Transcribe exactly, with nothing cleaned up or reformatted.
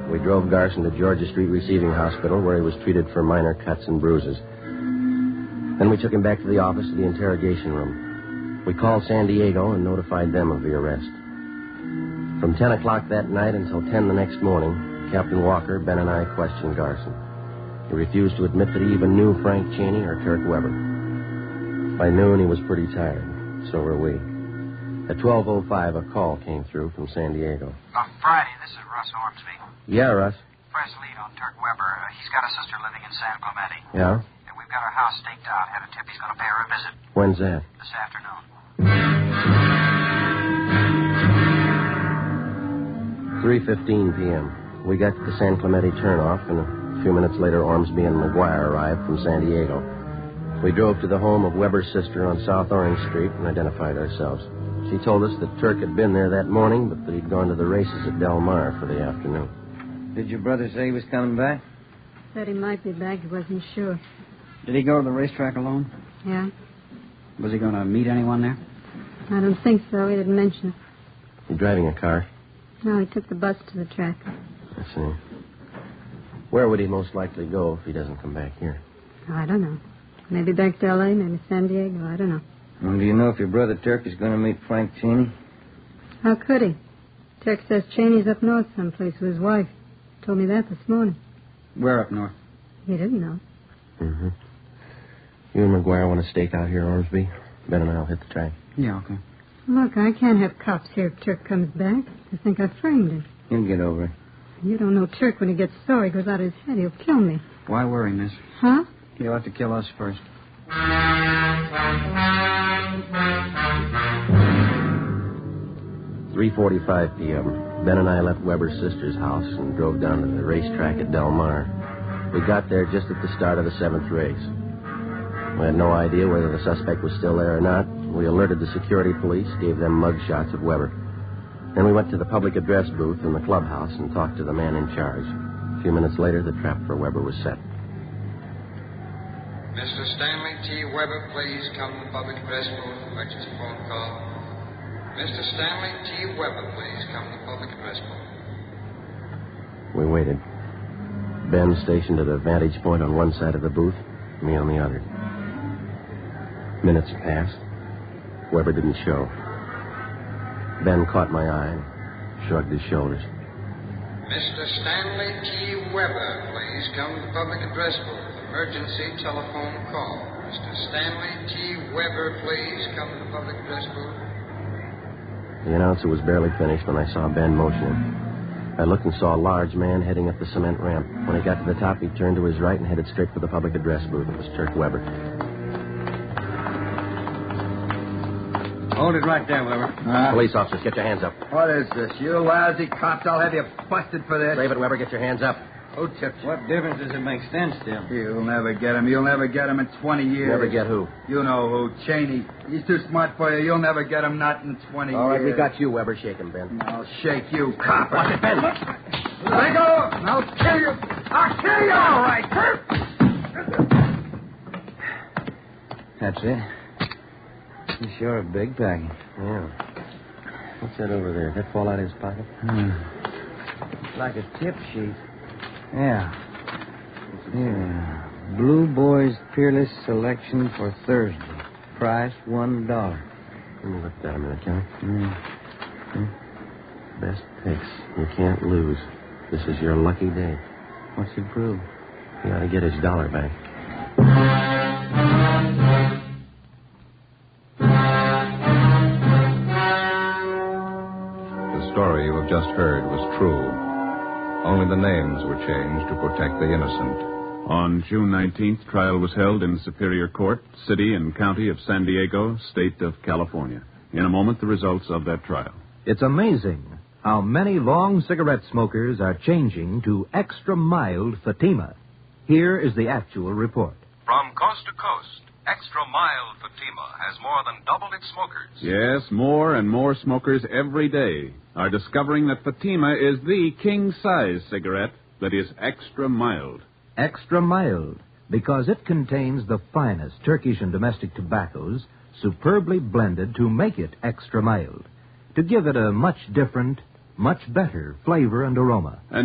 We drove Garson to Georgia Street Receiving Hospital, where he was treated for minor cuts and bruises. Then we took him back to the office of the interrogation room. We called San Diego and notified them of the arrest. From ten o'clock that night until ten the next morning, Captain Walker, Ben, and I questioned Garson. He refused to admit that he even knew Frank Cheney or Turk Weber. By noon, he was pretty tired. So were we. At twelve oh five, a call came through from San Diego. Uh, Friday, this is Russ Ormsby. Yeah, Russ. Press lead on Turk Weber. Uh, he's got a sister living in San Clemente. Yeah? And we've got her house staked out. Had a tip he's going to pay her a visit. When's that? This afternoon. three fifteen p.m. We got to the San Clemente turnoff, and a few minutes later, Ormsby and McGuire arrived from San Diego. We drove to the home of Weber's sister on South Orange Street and identified ourselves. She told us that Turk had been there that morning, but that he'd gone to the races at Del Mar for the afternoon. Did your brother say he was coming back? Said he might be back. He wasn't sure. Did he go to the racetrack alone? Yeah? Was he going to meet anyone there? I don't think so. He didn't mention it. You driving a car? No, he took the bus to the track. I see. Where would he most likely go if he doesn't come back here? Oh, I don't know. Maybe back to L A, maybe San Diego. I don't know. Well, do you know if your brother Turk is going to meet Frank Cheney? How could he? Turk says Cheney's up north someplace with his wife. Told me that this morning. Where up north? He didn't know. Mm-hmm. You and McGuire want to stake out here, Ormsby? Ben and I'll hit the track. Yeah, okay. Look, I can't have cops here if Turk comes back. They think I framed him. He'll get over it. You don't know Turk. When he gets sore, he goes out of his head. He'll kill me. Why worry, miss? Huh? He'll have to kill us first. three forty-five p.m. Ben and I left Weber's sister's house and drove down to the racetrack at Del Mar. We got there just at the start of the seventh race. We had no idea whether the suspect was still there or not. We alerted the security police, gave them mug shots of Weber. Then we went to the public address booth in the clubhouse and talked to the man in charge. A few minutes later, the trap for Weber was set. Mister Stanley T. Weber, please come to the public address booth. Emergency phone call. Mister Stanley T. Weber, please come to the public address booth. We waited. Ben stationed at a vantage point on one side of the booth, me on the other. Minutes passed. Weber didn't show. Ben caught my eye and shrugged his shoulders. Mister Stanley T. Weber, please come to the public address booth. Emergency telephone call. Mister Stanley T. Weber, please come to the public address booth. The announcer was barely finished when I saw Ben motioning. I looked and saw a large man heading up the cement ramp. When he got to the top, he turned to his right and headed straight for the public address booth. It was Turk Weber. Hold it right there, Weber. Uh, Police officers, get your hands up. What is this? You lousy cops, I'll have you busted for this. Save it, Weber. Get your hands up. Who tipped you? What difference does it make? Stand still. You'll never get him. You'll never get him in twenty years. Never get who? You know who. Cheney. He's too smart for you. You'll never get him, not in twenty All right, years. we got you, Weber. Shake him, Ben. I'll shake you, copper. Watch it, Ben. Let go. I'll kill you. I'll kill you. All right, Turk. That's it. You sure a big package. Yeah. What's that over there? Did that fall out of his pocket? Hmm. It's like a tip sheet. Yeah. Yeah. Blue Boys Peerless Selection for Thursday. Price one dollar. Let me look at that a minute, can I? Mm. Best picks. You can't lose. This is your lucky day. What's it prove? He ought to get his dollar back. The story you have just heard was true. Only the names were changed to protect the innocent. On June nineteenth, trial was held in Superior Court, City and County of San Diego, State of California. In a moment, the results of that trial. It's amazing how many long cigarette smokers are changing to extra mild Fatima. Here is the actual report. From coast to coast, extra mild Fatima has more than doubled its smokers. Yes, more and more smokers every day are discovering that Fatima is the king-size cigarette that is extra mild. Extra mild, because it contains the finest Turkish and domestic tobaccos superbly blended to make it extra mild, to give it a much different, much better flavor and aroma. And